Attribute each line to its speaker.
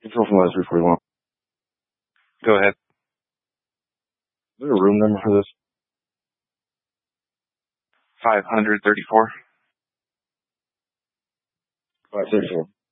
Speaker 1: Control from last 341.
Speaker 2: Go ahead.
Speaker 1: Is there a room number for this?
Speaker 2: 534.
Speaker 1: 534.